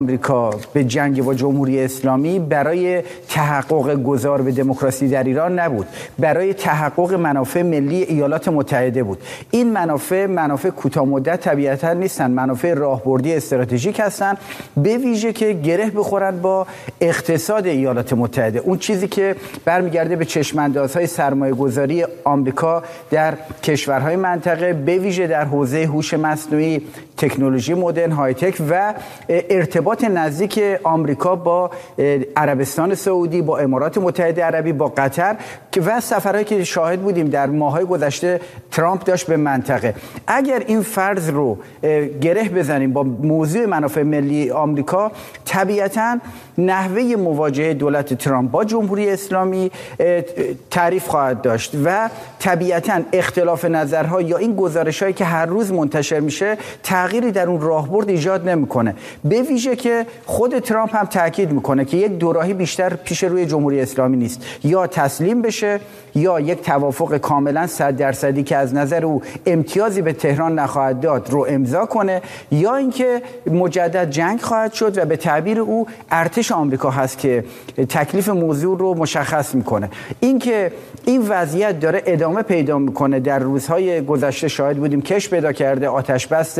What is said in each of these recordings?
آمریکا به جنگ با جمهوری اسلامی برای تحقق گذار به دموکراسی در ایران نبود، برای تحقق منافع ملی ایالات متحده بود. این منافع کوتاه مدت طبیعتا نیستن، منافع راهبردی استراتژیک هستن، به ویژه که گره بخورن با اقتصاد ایالات متحده. اون چیزی که برمیگرده به چشم‌اندازهای سرمایه‌گذاری آمریکا در کشورهای منطقه، به ویژه در حوزه هوش مصنوعی، تکنولوژی مدرن، های تک و ارتباط نزدیک آمریکا با عربستان سعودی، با امارات متحده عربی، با قطر و سفرهایی که شاهد بودیم در ماه‌های گذشته ترامپ داشت به منطقه. اگر این فرض رو گره بزنیم با موضوع منافع ملی آمریکا، طبیعتاً نحوه مواجهه دولت ترامپ با جمهوری اسلامی تعریف خواهد داشت و طبیعتاً اختلاف نظرها یا این گزارش‌هایی که هر روز منتشر میشه تغییری در اون راهبرد ایجاد نمی‌کنه. به ویژه که خود ترامپ هم تاکید میکنه که یک دوراهی بیشتر پیش روی جمهوری اسلامی نیست، یا تسلیم بشه یا یک توافق کاملا 100% که از نظر او امتیازی به تهران نخواهد داد رو امضا کنه، یا اینکه مجدد جنگ خواهد شد و به تعبیر او ارتش آمریکا هست که تکلیف موضوع رو مشخص میکنه. اینکه این وضعیت داره ادامه پیدا میکنه، در روزهای گذشته شاهد بودیم کش پیدا کرده، آتش بس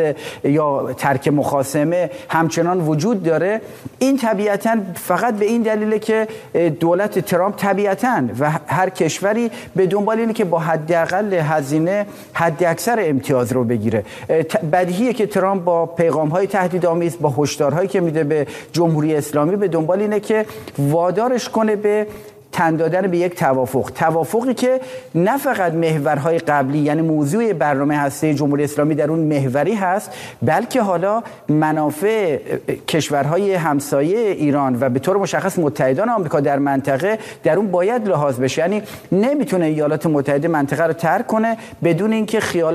یا ترک مخاصمه همچنان وجود داره. این طبیعتاً فقط به این دلیله که دولت ترامپ طبیعتاً و هر کشوری به دنبال اینه که با حداقل هزینه حد اکثر امتیاز رو بگیره. بدیهیه که ترامپ با پیغام‌های تهدیدآمیز، با هشدارهایی که میده به جمهوری اسلامی، به دنبال اینه که وادارش کنه به تن دادن به یک توافقی که نه فقط محورهای قبلی، یعنی موضوع برنامه هسته جمهوری اسلامی در اون محوری هست، بلکه حالا منافع کشورهای همسایه ایران و به طور مشخص متحدان آمریکا در منطقه در اون باید لحاظ بشه. یعنی نمیتونه ایالات متحده منطقه رو ترک کنه بدون اینکه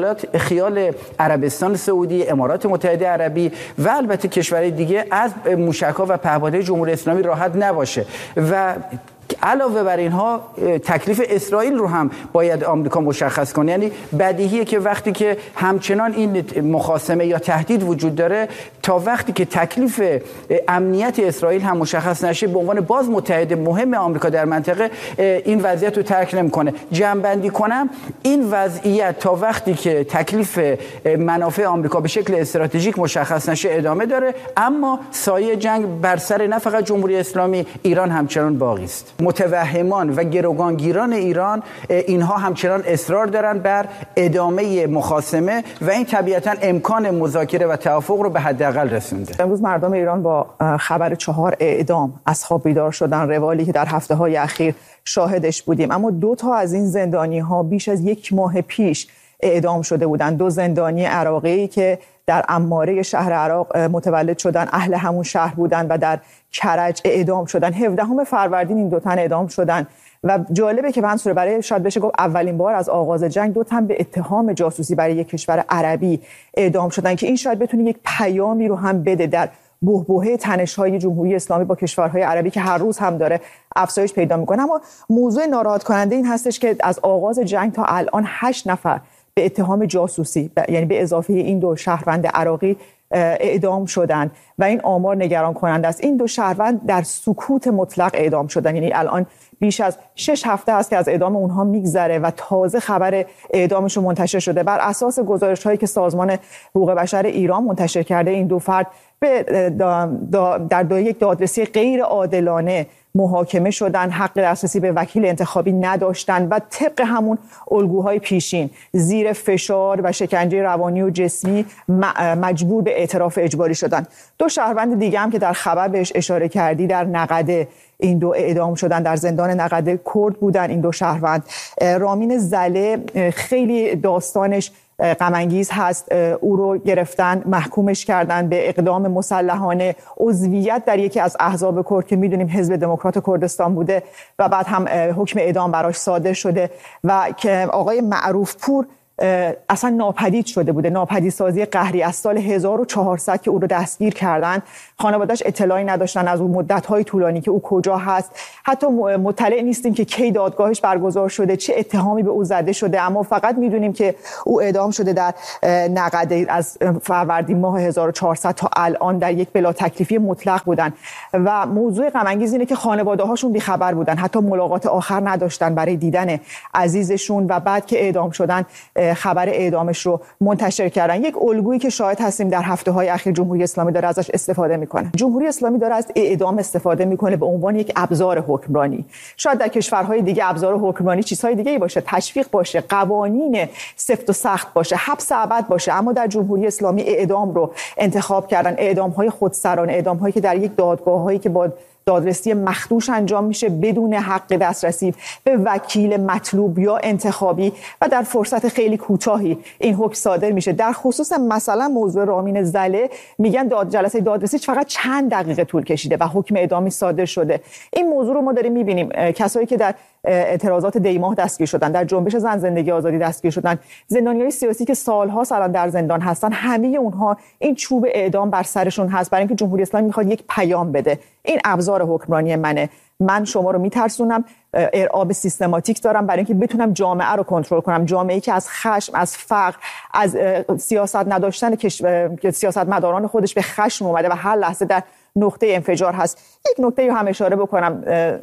خیال عربستان سعودی، امارات متحده عربی و البته کشورهای دیگه از موشک‌ها و پهپادهای جمهوری اسلامی راحت نباشه. و علاوه بر اینها تکلیف اسرائیل رو هم باید آمریکا مشخص کنه. یعنی بدیهیه که وقتی که همچنان این مخاصمه یا تهدید وجود داره، تا وقتی که تکلیف امنیت اسرائیل هم مشخص نشه، به عنوان باز متحد مهم آمریکا در منطقه این وضعیت رو ترک نمی‌کنه. جمع‌بندی کنم، این وضعیت تا وقتی که تکلیف منافع آمریکا به شکل استراتژیک مشخص نشه ادامه داره، اما سایه جنگ بر سر نه فقط جمهوری اسلامی، ایران همچنان باقی است. متوهمان و گروگانگیران ایران اینها همچنان اصرار دارن بر ادامه مخاصمه و این طبیعتا امکان مذاکره و توافق رو به حداقل رسونده. امروز مردم ایران با خبر 4 اعدام از خواب بیدار شدن، روالی که در هفته‌های اخیر شاهدش بودیم. اما 2 تا از این زندانی‌ها بیش از 1 ماه پیش اعدام شده بودند. 2 زندانی عراقی که در عماره شهر عراق متولد شدن، اهل همون شهر بودن و در کرج اعدام شدن. 17 فروردین این 2 تن اعدام شدن و جالبه که منصور، برای شاید بشه گفت اولین بار از آغاز جنگ 2 تن به اتهام جاسوسی برای یک کشور عربی اعدام شدن که این شاید بتونه یک پیامی رو هم بده در بحبوحه تنش‌های جمهوری اسلامی با کشورهای عربی که هر روز هم داره افزایش پیدا می‌کنه. اما موضوع ناراحت کننده این هستش که از آغاز جنگ تا الان 8 نفر به اتهام جاسوسی، یعنی به اضافه این 2 شهروند عراقی، اعدام شدند و این آمار نگران کننده است. این 2 شهروند در سکوت مطلق اعدام شدند. یعنی الان بیش از 6 هفته است که از اعدام اونها میگذره و تازه خبر اعدامشون منتشر شده. بر اساس گزارش‌هایی که سازمان حقوق بشر ایران منتشر کرده، این 2 فرد در یک دادرسی غیر عادلانه محاکمه شدن، حق دسترسی به وکیل انتخابی نداشتن و طبق همون الگوهای پیشین زیر فشار و شکنجه روانی و جسمی مجبور به اعتراف اجباری شدن. 2 شهروند دیگه هم که در خبر بهش اشاره کردی در نقده این 2 اعدام شدن، در زندان نقده کرد بودن. این 2 شهروند، رامین زله خیلی داستانش غم انگیز هست. او رو گرفتن، محکومش کردن به اقدام مسلحانه، عضویت در یکی از احزاب کرد که میدونیم حزب دموکرات کردستان بوده و بعد هم حکم اعدام براش صادر شده و که آقای معروف پور اصلا ناپدید شده بوده. ناپدیدسازی قهری از سال 1400 که او رو دستگیر کردن خانواده‌اش اطلاعی نداشتن از اون مدت‌های طولانی که او کجا هست. حتی مطلع نیستیم که کی دادگاهش برگزار شده، چه اتهامی به او زده شده، اما فقط می‌دونیم که او اعدام شده در نقده از فروردین ماه 1400 تا الان در یک بلا تکلیفی مطلق بودن و موضوع غم انگیز اینه که خانواده‌هاشون بی‌خبر بودن، حتی ملاقات آخر نداشتن برای دیدن عزیزشون و بعد که اعدام شدن خبر اعدامش رو منتشر کردن. یک الگویی که شاهد هستیم در هفته‌های اخیر جمهوری اسلامی داره ازش استفاده میکنه. جمهوری اسلامی داره از اعدام استفاده میکنه به عنوان یک ابزار حکمرانی. شاید در کشورهای دیگه ابزار حکمرانی چیزهای دیگه‌ای باشه، تشویق باشه، قوانین سفت و سخت باشه، حبس ابد باشه، اما در جمهوری اسلامی اعدام رو انتخاب کردن. اعدام‌های خودسرانه، اعدام‌هایی که در یک دادگاه‌هایی که با دادرسی مخدوش انجام میشه بدون حق دسترسی به وکیل مطلوب یا انتخابی و در فرصت خیلی کوتاهی این حکم صادر میشه. در خصوص مثلا موضوع رامین زله میگن جلسه دادرسی فقط چند دقیقه طول کشیده و حکم اعدامی صادر شده. این موضوع رو ما داریم میبینیم. کسایی که در اعتراضات دیماه دستگیر شدن، در جنبش زن زندگی آزادی دستگیر شدن، زندانیای سیاسی که سالها الان در زندان هستن، همه اونها این چوب اعدام بر سرشون هست برای اینکه جمهوری اسلامی میخواد یک پیام بده. این ابزار حکمرانی منه، من شما رو میترسونم، ارعاب سیستماتیک دارم برای اینکه بتونم جامعه رو کنترل کنم، جامعه‌ای که از خشم، از فقر، از سیاست نداشتن سیاستمداران خودش به خشم اومده و هر لحظه در نقطه انفجار هست. یک نکته رو هم اشاره بکنم،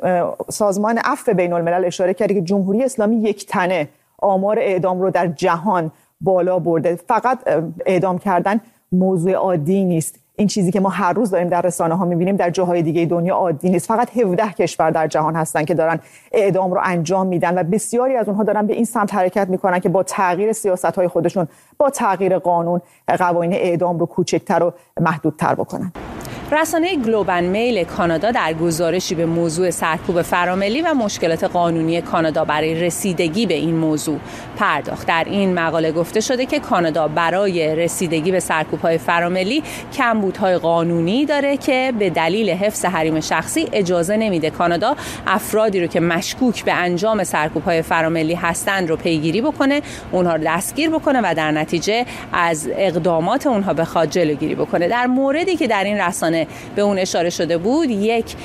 سازمان عفو بین الملل اشاره کرده که جمهوری اسلامی یک تنه آمار اعدام رو در جهان بالا برده. فقط اعدام کردن موضوع عادی نیست. این چیزی که ما هر روز داریم در رسانه ها میبینیم در جاهای دیگه دنیا عادی نیست. فقط 17 کشور در جهان هستن که دارن اعدام رو انجام میدن و بسیاری از اونها دارن به این سمت حرکت میکنن که با تغییر سیاست های خودشون، با تغییر قانون، قوانین اعدام رو کوچکتر و محدودتر بکنن. رسانه گلوب اند میل کانادا در گزارشی به موضوع سرکوب فراملی و مشکلات قانونی کانادا برای رسیدگی به این موضوع پرداخت. در این مقاله گفته شده که کانادا برای رسیدگی به سرکوب‌های فراملی کمبودهای قانونی داره که به دلیل حفظ حریم شخصی اجازه نمیده کانادا افرادی رو که مشکوک به انجام سرکوب‌های فراملی هستند رو پیگیری بکنه، اونها رو دستگیر بکنه و در نتیجه از اقدامات اونها بخواد جلوگیری بکنه. در موردی که در این رسانه به اون اشاره شده بود، یک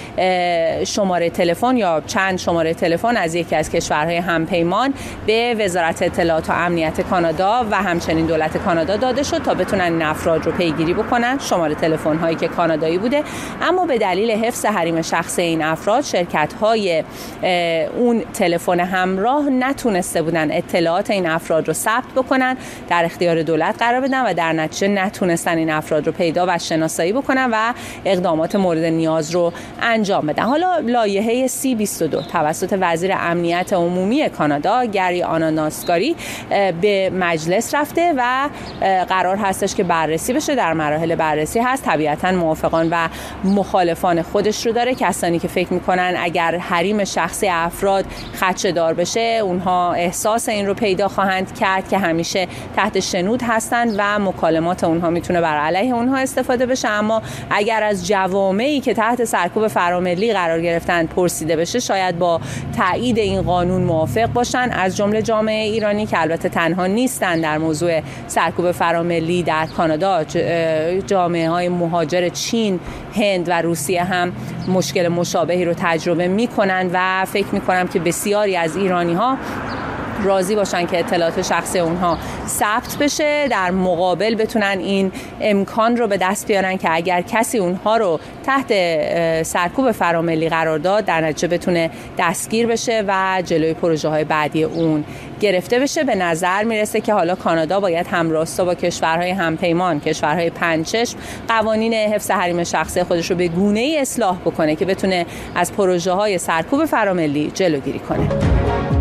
شماره تلفن یا چند شماره تلفن از یکی از کشورهای همپیمان به وزارت اطلاعات و امنیت کانادا و همچنین دولت کانادا داده شد تا بتونن این افراد رو پیگیری بکنن. شماره تلفن هایی که کانادایی بوده، اما به دلیل حفظ حریم شخصی این افراد شرکت های اون تلفن همراه نتونسته بودن اطلاعات این افراد رو ثبت بکنن، در اختیار دولت قرار بدن و در نتیجه نتونستن این افراد رو پیدا و شناسایی بکنن و اقدامات مورد نیاز رو انجام بدن. حالا لایحه C-22 توسط وزیر امنیت عمومی کانادا گری آناناسکاری به مجلس رفته و قرار هستش که بررسی بشه. در مراحل بررسی هست. طبیعتاً موافقان و مخالفان خودش رو داره. کسانی که فکر میکنن اگر حریم شخصی افراد خدشه‌دار بشه اونها احساس این رو پیدا خواهند کرد که همیشه تحت شنود هستند و مکالمات اونها میتونه بر علیه اونها استفاده بشه. اما اگر از جوامعی که تحت سرکوب فراملی قرار گرفتن پرسیده بشه، شاید با تایید این قانون موافق باشن، از جمله جامعه ایرانی که البته تنها نیستن در موضوع سرکوب فراملی در کانادا. جامعه های مهاجر چین، هند و روسیه هم مشکل مشابهی رو تجربه میکنن و فکر میکنم که بسیاری از ایرانی ها راضی باشن که اطلاعات شخصی اونها ثبت بشه، در مقابل بتونن این امکان رو به دست بیارن که اگر کسی اونها رو تحت سرکوب فراملی قرار داد در نتیجه بتونه دستگیر بشه و جلوی پروژه های بعدی اون گرفته بشه. به نظر میرسه که حالا کانادا باید همراستا با کشورهای همپیمان، کشورهای پنجچشم، قوانین حفظ حریم شخصی خودش رو به گونه‌ای اصلاح بکنه که بتونه از پروژه های سرکوب فراملی جلوگیری کنه.